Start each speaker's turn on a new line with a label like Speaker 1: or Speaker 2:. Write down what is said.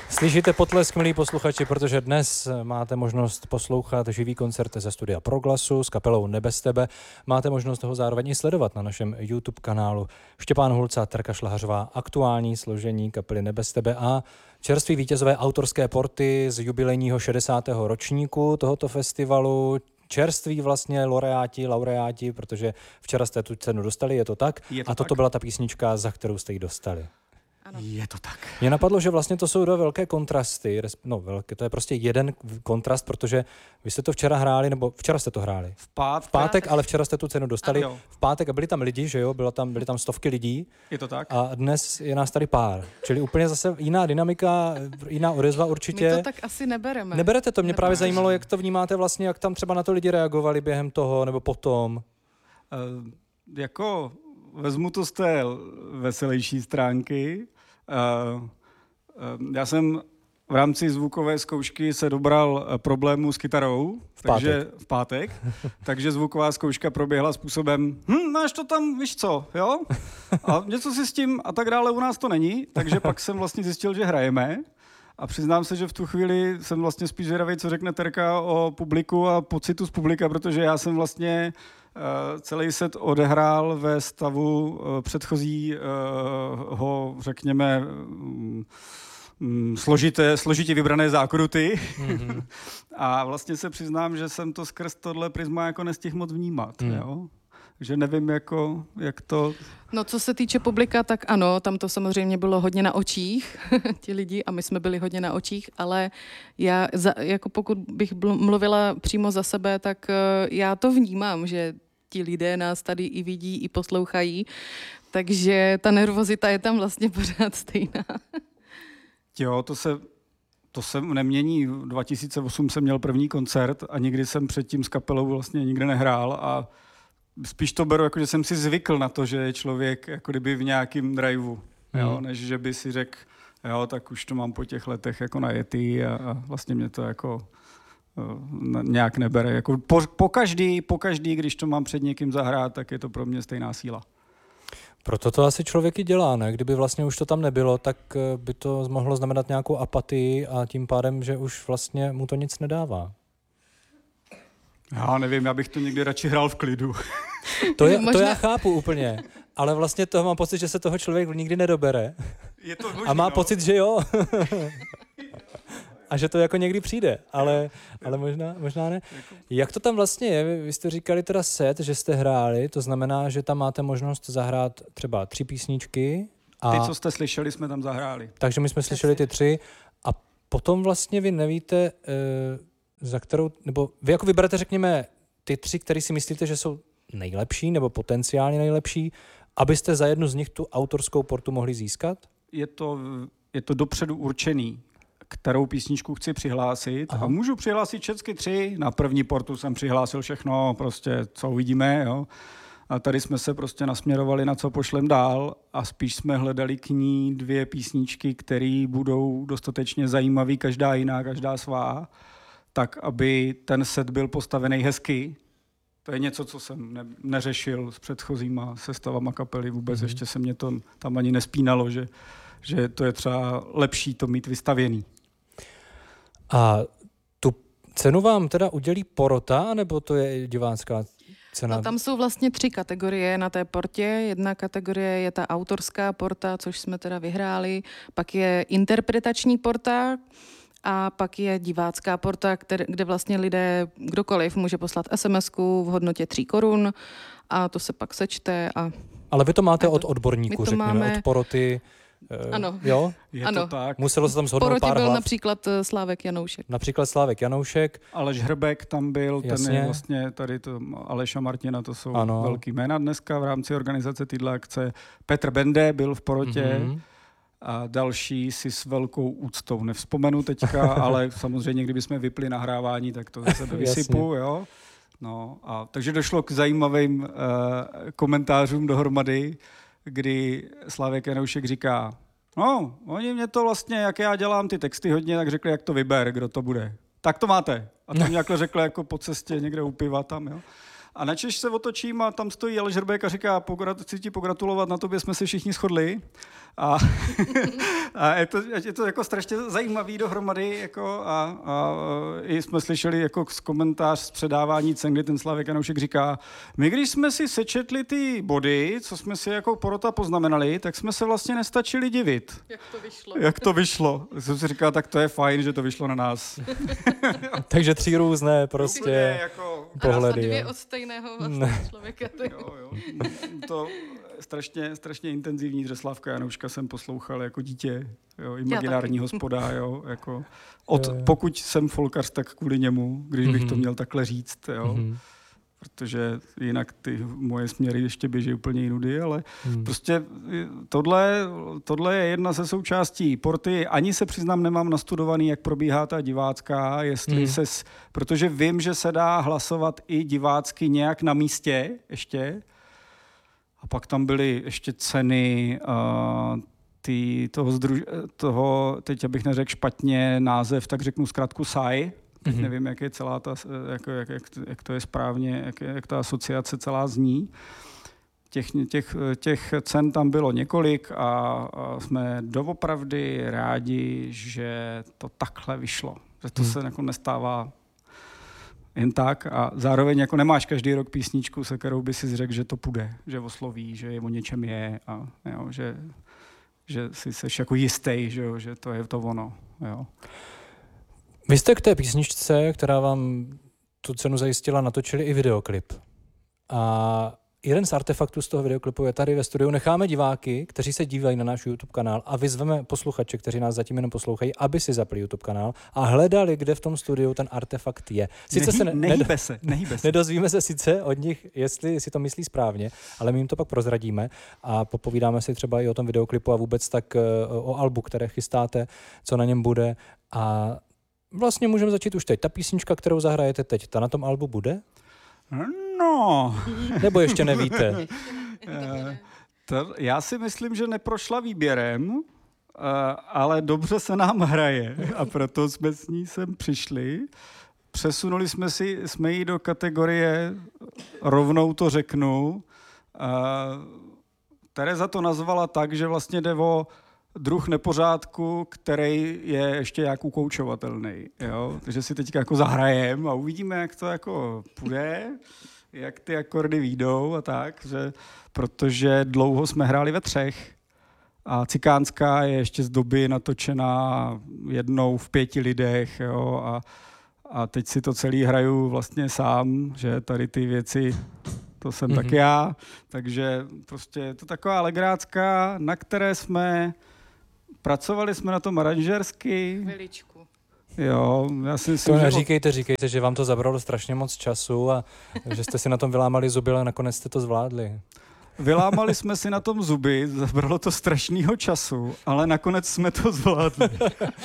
Speaker 1: Slyšíte potlesk, milí posluchači, protože dnes máte možnost poslouchat živý koncert ze studia Proglasu s kapelou Nebe z tebe. Máte možnost ho zároveň i sledovat na našem YouTube kanálu. Štěpán Hulca, Terka Šlahařová, aktuální složení kapely Nebe z tebe a čerství vítězové autorské porty z jubilejního 60. ročníku tohoto festivalu. Čerství vlastně laureáti, protože včera jste tu cenu dostali, je to tak? A toto byla ta písnička, za kterou jste ji dostali.
Speaker 2: Ano. Je to tak.
Speaker 1: Mně napadlo, že vlastně to jsou dva velké kontrasty, to je prostě jeden kontrast, protože vy jste to včera hráli, nebo včera jste to hráli.
Speaker 2: V
Speaker 1: pátek, ale včera jste tu cenu dostali.
Speaker 2: Ano.
Speaker 1: V pátek a byli tam lidi, že jo, byly tam stovky lidí.
Speaker 2: Je to tak.
Speaker 1: A dnes je nás tady pár, čili úplně zase jiná dynamika, jiná odezva určitě.
Speaker 3: My to tak asi nebereme.
Speaker 1: Neberete to, mě právě zajímalo, jak to vnímáte vlastně, jak tam třeba na to lidi reagovali během toho, nebo potom.
Speaker 2: Jako vezmu to z té veselější stránky. Já jsem v rámci zvukové zkoušky se dobral problému s kytarou, v pátek, takže zvuková zkouška proběhla způsobem, máš to tam, víš co, jo? A něco si s tím a tak dále u nás to není, takže pak jsem vlastně zjistil, že hrajeme a přiznám se, že v tu chvíli jsem vlastně spíš zvědavý, co řekne Terka o publiku a pocitu z publika, protože já jsem vlastně celý set odehrál ve stavu předchozího, řekněme, složitě vybrané zákruty. Mm-hmm. A vlastně se přiznám, že jsem to skrz tohle prisma jako nestihl moc vnímat. Jo? Takže nevím, jak to...
Speaker 3: No, co se týče publika, tak ano, tam to samozřejmě bylo hodně na očích, ti lidi, a my jsme byli hodně na očích, ale já, jako pokud bych mluvila přímo za sebe, tak já to vnímám, že ti lidé nás tady i vidí, i poslouchají, takže ta nervozita je tam vlastně pořád stejná.
Speaker 2: Jo, to se nemění. 2008 jsem měl první koncert a nikdy jsem předtím s kapelou vlastně nikde nehrál a spíš to beru, jako že jsem si zvykl na to, že je člověk jako kdyby v nějakým driveu, jo, než že by si řekl, jo, tak už to mám po těch letech jako najetý a vlastně mě to jako nějak nebere. Jako po každý, když to mám před někým zahrát, tak je to pro mě stejná síla.
Speaker 1: Proto to asi člověk i dělá, ne? Kdyby vlastně už to tam nebylo, tak by to mohlo znamenat nějakou apatii a tím pádem, že už vlastně mu to nic nedává.
Speaker 2: Já nevím, já bych to někdy radši hrál v klidu.
Speaker 1: To já chápu úplně, ale vlastně toho mám pocit, že se toho člověk nikdy nedobere.
Speaker 2: Je to možný,
Speaker 1: a má pocit, že jo. A že to jako někdy přijde, ale možná ne. Jak to tam vlastně je? Vy jste říkali teda set, že jste hráli, to znamená, že tam máte možnost zahrát třeba 3 písničky.
Speaker 2: Ty, co jste slyšeli, jsme tam zahráli.
Speaker 1: Takže my jsme slyšeli ty 3 a potom vlastně vy nevíte, za kterou, nebo vy jako vyberete, řekněme, ty 3, které si myslíte, že jsou nejlepší nebo potenciálně nejlepší, abyste za jednu z nich tu autorskou portu mohli získat?
Speaker 2: Je to dopředu určený, kterou písničku chci přihlásit. Aha. A můžu přihlásit všechny 3. Na první portu jsem přihlásil všechno, prostě co uvidíme, jo. A tady jsme se prostě nasměrovali, na co pošlem dál a spíš jsme hledali k ní 2 písničky, které budou dostatečně zajímavý, každá jiná, každá svá, tak, aby ten set byl postavený hezky. To je něco, co jsem neřešil s předchozíma sestavama kapely. Vůbec ještě se mě to tam ani nespínalo, že to je třeba lepší to mít vystavěný.
Speaker 1: A tu cenu vám teda udělí porota, nebo to je divácká cena?
Speaker 3: No, tam jsou vlastně 3 kategorie na té portě. Jedna kategorie je ta autorská porta, což jsme teda vyhráli. Pak je interpretační porta a pak je divácká porta, kde vlastně lidé, kdokoliv může poslat SMS-ku v hodnotě 3 korun a to se pak sečte.
Speaker 1: Ale vy to máte od odborníků, řekněme, od poroty.
Speaker 3: Ano.
Speaker 1: Jo?
Speaker 2: Je to tak.
Speaker 1: Muselo se tam shodnout pár
Speaker 3: byl
Speaker 1: hlav.
Speaker 3: například Slávek Janoušek.
Speaker 2: Aleš Hrbek tam byl,
Speaker 1: jasně.
Speaker 2: Ten je vlastně tady to Aleš a Martina, to jsou velký jména dneska v rámci organizace této akce. Petr Bende byl v porotě a další si s velkou úctou nevzpomenu teďka, ale samozřejmě, kdybychom vypli nahrávání, tak to zase vysypu, jo. No, takže došlo k zajímavým komentářům dohromady, kdy Slávek Janoušek říká, no, oni mě to vlastně, jak já dělám ty texty hodně, tak řekli, jak to vyber, kdo to bude. Tak to máte. A to mě jako řekl jako po cestě někde u piva tam, jo. A načež se otočím a tam stojí Aleš Hrbek a říká, chci ti pogratulovat, na tobě jsme se všichni shodli. A je to jako strašně zajímavý dohromady jako a i jsme slyšeli jako komentář z předávání cen, kdy ten Slávek Janoušek říká, my když jsme si sečetli ty body, co jsme si jako porota poznamenali, tak jsme se vlastně nestačili divit. Jak to vyšlo. Jsem si říkal, tak to je fajn, že to vyšlo na nás.
Speaker 1: Takže 3 různé prostě
Speaker 2: jako
Speaker 1: pohledy.
Speaker 3: A 2 od stejného vlastně člověka.
Speaker 2: Jo. To strašně intenzivní Dřeslavka Janouška jsem poslouchal jako dítě, jo, imaginární hospoda, jo, jako pokud jsem folkař, tak kvůli němu, když bych to měl takhle říct, jo. Protože jinak ty moje směry ještě běží úplně jinudy, ale prostě tohle je jedna ze součástí porty. Ani se přiznám, nemám nastudovaný, jak probíhá ta divácká, protože vím, že se dá hlasovat i divácky nějak na místě ještě. A pak tam byly ještě ceny toho, teď abych neřekl špatně název, tak řeknu zkrátku SAI. Nevím, jak je celá ta, jak to je správně, jak ta asociace celá zní. Těch cen tam bylo několik a jsme doopravdy rádi, že to takhle vyšlo. Že to se jako nestává jen tak a zároveň jako nemáš každý rok písničku, se kterou by si řekl, že to půjde, že osloví, že o něčem je a jo, že si seš jako jistý, že to je to ono. Jo.
Speaker 1: Vy jste k té písničce, která vám tu cenu zajistila, natočili i videoklip. A jeden z artefaktů z toho videoklipu je tady ve studiu. Necháme diváky, kteří se dívají na náš YouTube kanál a vyzveme posluchače, kteří nás zatím jenom poslouchají, aby si zapli YouTube kanál a hledali, kde v tom studiu ten artefakt je. Sice
Speaker 2: nehýbe se.
Speaker 1: Nedozvíme se sice od nich, jestli si to myslí správně, ale my jim to pak prozradíme a popovídáme si třeba i o tom videoklipu a vůbec tak o albu, které chystáte, co na něm bude. A vlastně můžeme začít už teď. Ta písnička, kterou zahrajete teď, ta na tom albu bude?
Speaker 2: No.
Speaker 1: Nebo ještě nevíte?
Speaker 2: Já si myslím, že neprošla výběrem, ale dobře se nám hraje a proto jsme s ní sem přišli. Přesunuli jsme ji do kategorie, rovnou to řeknu. Tereza to nazvala tak, že vlastně jde o druh nepořádku, který je ještě jak ukoučovatelný. Jo? Takže si teďka jako zahrajem a uvidíme, jak to jako půjde, jak ty akordy výjdou a tak, protože dlouho jsme hráli ve 3 a Cikánská je ještě z doby natočená jednou v 5 lidech, jo? A teď si to celý hraju vlastně sám, že tady ty věci, to jsem tak já, takže prostě je to taková legrácká, na které pracovali jsme na tom aranžersky.
Speaker 3: Chviličku.
Speaker 2: Jo, já si myslím,
Speaker 1: to neříkejte, říkejte, že vám to zabralo strašně moc času a že jste si na tom vylámali zuby, ale nakonec jste to zvládli.
Speaker 2: Vylámali jsme si na tom zuby, zabralo to strašnýho času, ale nakonec jsme to zvládli.